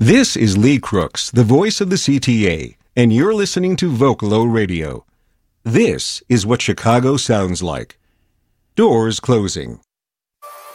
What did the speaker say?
This is Lee Crooks, the voice of the CTA, and you're listening to Vocalo Radio. This is what Chicago sounds like. Doors closing.